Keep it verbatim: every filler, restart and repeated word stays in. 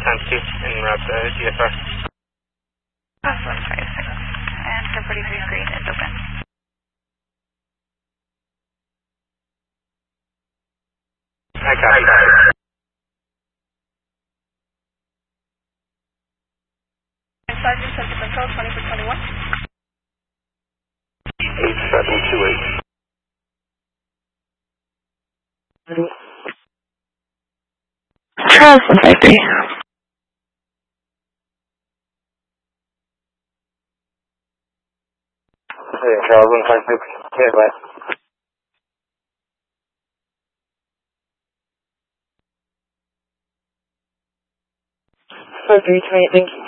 times two and route the G S R. That's one five six. And for forty-three green is open. I copy. Sergeant, subject control, twenty for twenty-one. eight seven two eight. Charles one five three. Hey, Charles one five six. Okay, bye. five three two eight, thank you.